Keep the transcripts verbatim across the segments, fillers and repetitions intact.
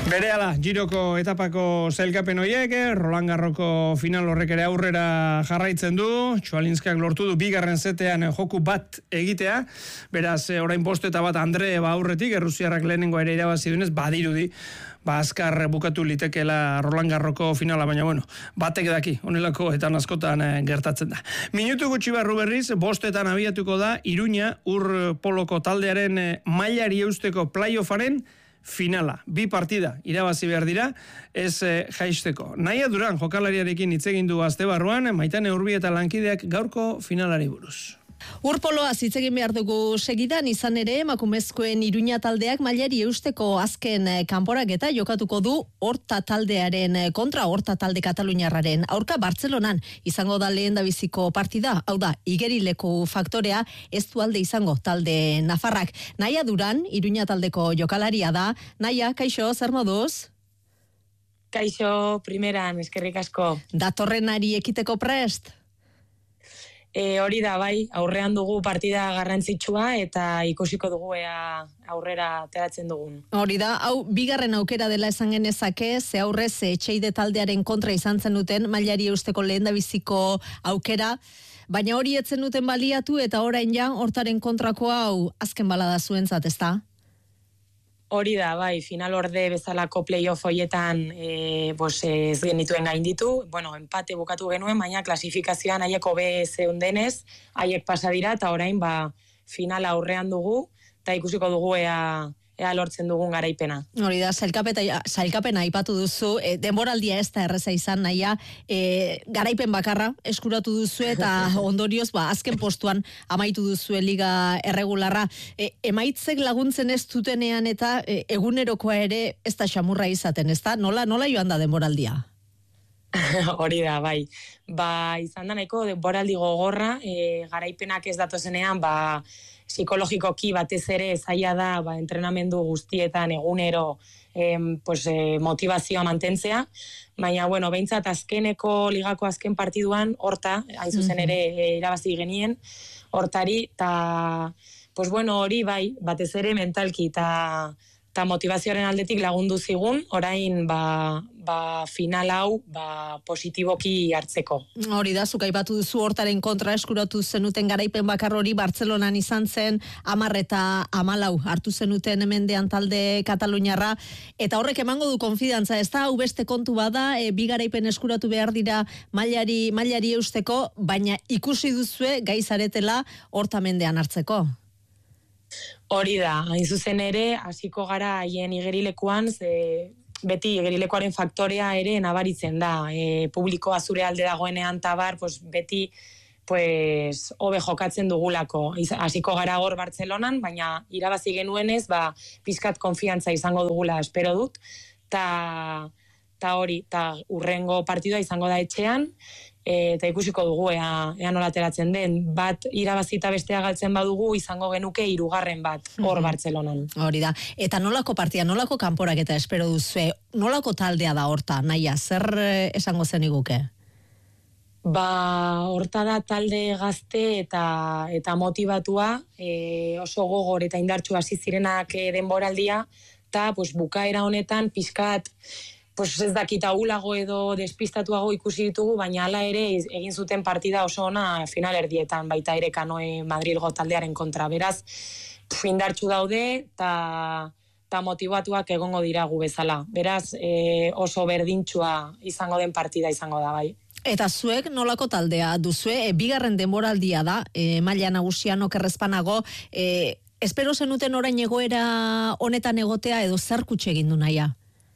Berehala, Giroko etapako sailkapen horiek, Roland Garroko final horrek ere aurrera jarraitzen du, Txualinskak lortu du bigarren setean joku bat egitea, beraz, orain bost eta bat Andre ba aurretik, Errusiarrak lehenengo ere irabazi dunez, badirudi, ba azkar bukatu litekela Roland Garroko finala, baina bueno, batek daki, honelako eta askotan gertatzen da. Minutu gutxi barru berriz, bostetan abiatuko da, Iruña, Ur Poloko taldearen mailari eusteko playoffaren finala. Bi partida irabazi behar dira, ez eh, jaisteko. Naia Duran jokalariarekin hitz egin du aste barruan, Maitane Urbi eta lankideak gaurko finalari buruz. Urpoloa hitz egin behar dugu segidan, izan ere emakumezkoen Iruña taldeak mailari eusteko azken kanporaketa jokatuko du Horta taldearen kontra, Horta talde Kataluniarraren aurka Bartzelonan izango da lehendabiziko partida, hau da, igerileko faktorea ez du alde izango talde nafarrak. Naia Duran, Iruña taldeko jokalaria da. Naia, kaixo, zer moduz? Kaixo, primeran, eskerrik asko. Datorrenari ekiteko prest? E, hori da, bai, aurrean dugu partida garrantzitsua eta ikusiko dugu ea aurrera ateratzen dugun. Hori da, hau bigarren aukera dela esan genezake, ze aurrez Etxeide taldearen kontra izan zen duten mailari eusteko lehendabiziko aukera, baina hori etzen duten baliatu eta orain ja Hortaren kontrakoa hau azken balada zuentzat, ezta? Hori da, bai, final orde bezalako playoff hoietan e, bos, ez genituen gainditu. Bueno, empate bukatu genuen, baina klasifikazioan haiek hobe zeundenez, haiek pasa dira, eta orain ba, final aurrean dugu, eta ikusiko dugu ea, ea lortzen dugun garaipena. Hori da, sailkapena aipatu duzu, e, denboraldia ez da erreza izan, naia, e, garaipen bakarra eskuratu duzu eta ondorioz, ba, azken postuan amaitu duzu liga erregularra. E, emaitzek laguntzen ez dutenean eta e, egunerokoa ere ez da xamurra izaten, ez da? Nola, nola joan da denboraldia? Hori da, bai. Ba, izan da nahiko denboraldi gogorra, e, garaipenak ez datozenean, ba, psikologikoki batez ere zaila da ba, entrenamendu guztietan egunero em, pues, eh, motivazioa mantentzea, baina bueno, behintzat azkeneko ligako azken partiduan Horta, hain zuzen ere e, irabazi genien Hortari, eta pues, bueno, hori bai, batez ere mentalki eta eta motivazioaren aldetik lagundu zigun, orain ba, ba final hau ba, positiboki hartzeko. Hori da, zuk aipatu duzu Hortaren kontra eskuratu zenuten garaipen bakar hori Bartzelonan izan zen, hamar eta hamalau hartu zenuten hemendean talde Kataluniarra, eta horrek emango du konfidantza, ez da, hau beste kontu bada, e, bi garaipen eskuratu behar dira mailari, mailari eusteko, baina ikusi duzue gai zaretela Horta mendean hartzeko. Hori da, hain zuzen ere, hasiko gara haien igerilekuan, ze beti igerilekoaren faktorea ere nabaritzen da. E, publikoa zure alde dagoenean tabar, pues, beti pues, hobe jokatzen dugulako. Hasiko gara gor Bartzelonan, baina irabazi genuenez, ba, pizkat konfiantza izango dugula, espero dut. Ta, ta hori, ta urrengo partidua izango da etxean, eta ikusiko dugu ea, ea nola ateratzen den. Bat irabazita bestea galtzen badugu, izango genuke hirugarren bat hor Bartzelonan. Hori da. Eta nolako partia, nolako kanporak eta espero duzue, nolako taldea da Horta, Naia, zer esango zen iguke? Ba, Horta da talde gazte eta eta motivatua, e, oso gogor eta indartsu hasi zirenak e, denboraldia, eta pues, bukaera honetan pixkat pues ez dakit ahulago edo despistatuago ikusi ditugu, baina hala ere egin zuten partida oso ona final erdietan, baita ere Kanoe Madrilgo taldearen kontra. Beraz, indartsu daude eta ta motivatuak egongo dira gu bezala. Beraz, e, oso berdintxua izango den partida izango da, bai. Eta zuek nolako taldea duzue, e, bigarren denboraldia da, e, maila nagusian okerrezpanago, e, espero zenuten orain egoera honetan egotea edo zer kutxe egin du Naia?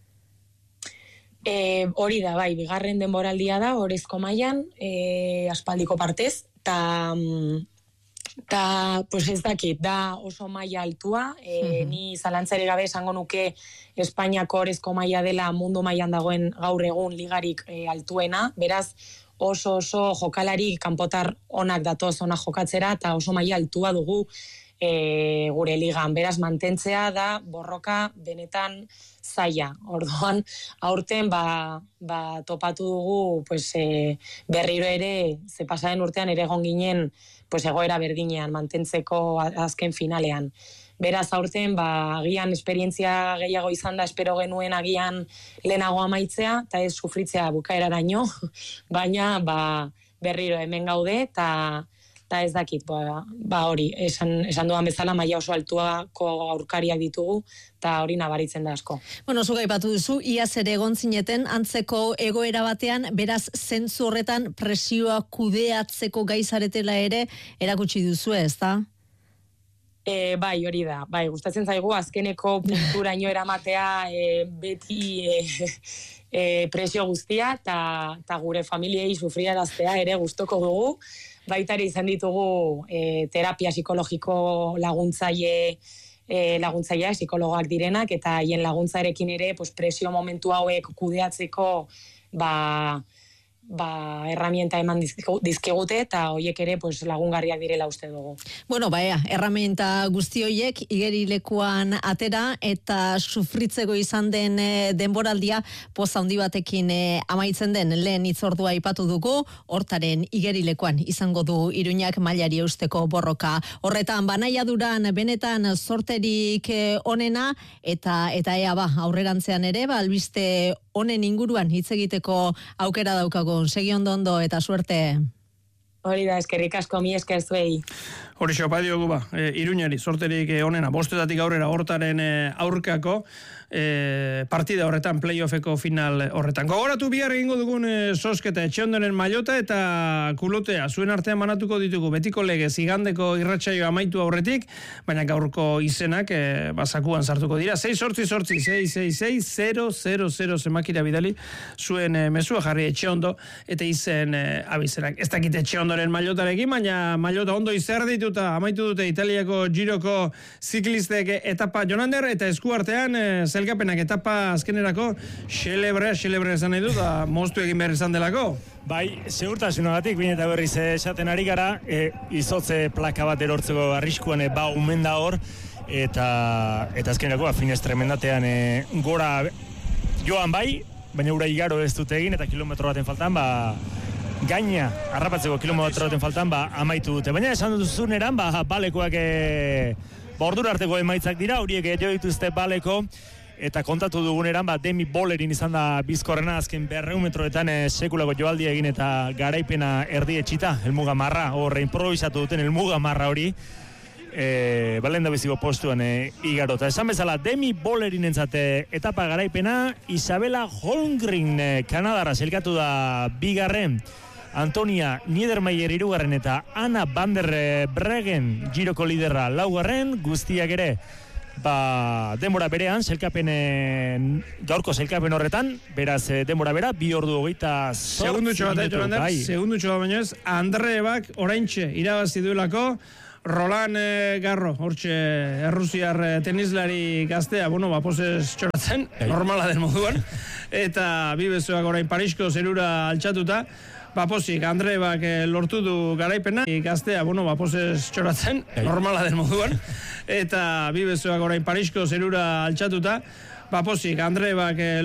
E, hori da, bai, bigarren denboraldia da, orezko mailan, e, aspaldiko partez, eta ta, pues ez dakit, da oso maila altua, e, uh-huh. Ni zalantzari gabe esango nuke Espainiako orezko maila dela mundu mailan dagoen gaur egun ligarik e, altuena, beraz oso oso jokalari kanpotar onak datoz ona jokatzera, eta oso maila altua dugu e, gure ligan, beraz mantentzea da borroka benetan zaila. Orduan, aurten ba, ba, topatu dugu pues, e, berriro ere, ze pasaren urtean ere egon ginen pues, egoera berdinean mantentzeko azken finalean. Beraz aurten, ba, agian esperientzia gehiago izan da, espero genuen agian lehenago amaitzea, eta ez sufritzea bukaeraraino, baina ba, berriro hemen gaude, eta eta ez dakit, ba, ba hori, esan, esan duan bezala maila oso altuako aurkariak ditugu, eta hori nabaritzen da asko. Bueno, zuga ipatu duzu, iaz ere egon zineten, antzeko egoera batean, beraz zentzu horretan presioa kudeatzeko gaizaretela ere erakutsi duzu, ez da? E, bai, hori da, bai, gustatzen zaigu, azkeneko punturaino eramatea e, beti e, e, presio guztia, eta gure familiei sufriaraztea ere gustoko dugu, baita ere izan ditugu e, terapia psikologiko laguntzaile e, laguntzailea, psikologak direnak, eta haien laguntzarekin ere pues, presio momentu hauek kudeatzeko ba, ba, herramienta eman dizkigute, eta hoiek ere pues, lagungarriak direla uste dugu. Bueno, baia, herramienta guzti hoiek igerilekuan atera, eta sufritzeko izan den e, denboraldia poza handi batekin e, amaitzen den lehen hitzordua aipatu dugu, hortaren igerilekuan izango du Iruñak mailari eusteko borroka. Horretan, banaiaduran benetan sorterik e, onena, eta eta ea ba, aurrerantzean ere, ba, albiste honen inguruan hitz egiteko aukera daukagun. Segi ondo ondo eta suerte. Hori da, eskerrik asko, mi esker zuei. Hori xopa diogu ba, e, Iruñari, sorterik e, onena, bostetatik aurrera hortaren e, aurkako e, partida horretan, playoffeko final horretan. Gogoratu bihar egingo dugun e, sosketa etxeondoren mailota eta kulotea, zuen artean manatuko ditugu, betiko legez, igandeko irratsaio amaitu aurretik, baina gaurko izenak e, basakuan sartuko dira, sei sortzi sortzi, sei sei sei, zero zero zero zemakira bidali, zuen e, mesua jarri etxeondo, eta izen e, abizenak. Ez dakit etxeondoren mailotarekin, baina mailota ondo izer ditu eta amaitu dute Italiako giroko ziklistek etapa Jonander, eta eskuartean e, zelkapenak etapa azkenerako xelebrea, xelebrea esan nahi du, da moztu egin behar izan delako. Bai, segurtasunagatik, bine eta berriz esaten ari gara, e, izotze plaka bat erortzeko arriskuan e, ba umen da hor, eta, eta azkenerako, finez tremendatean e, gora joan bai, baina ura igaro ez dute egin, eta kilometro baten faltan, ba, gaina, harrapatzeko kilometro baten faltan, ba, amaitu dute. Baina esan duzun eran, ba, balekoak e, ba, ordura arteko emaitzak dira, horiek jo dituzte baleko, eta kontatu duguneran, ba, Demi Bollerin izan da bizkorrena, azken berreun metroetan e, sekulako joaldi egin eta garaipena erdi etxita, helmuga marra, horre improvisatu duten helmuga marra hori, e, balen da biziko postuan e, igaro. Eta esan bezala, Demi Bollerin entzate etapa garaipena, Isabella Holmgren e, Kanadara zelkatu da bigarren, Antonia Niedermayer irugarren eta Anna van der Breggen giroko liderra laugarren, guztiak ere ba, denbora berean, zelkapenen, gaurko zelkapen horretan, beraz denbora bera, bi ordu hogeita segundutxo bat, Jonander, segundutxo bat baino ez, Andrebak oraintxe irabazi duelako, Roland eh, Garro, hortxe errusiar eh, tenislari gaztea, bueno, ba, posez txoratzen, normala den moduan, eta bi bezoak orain Parisko zerura altxatuta, ba, posik, Andrebak eh, lortu du garaipena, gaztea, bueno, ba, posez txoratzen, normala den moduan, eta bi bezoak orain Parisko zerura altxatuta, ba, posik, Andrebak eh,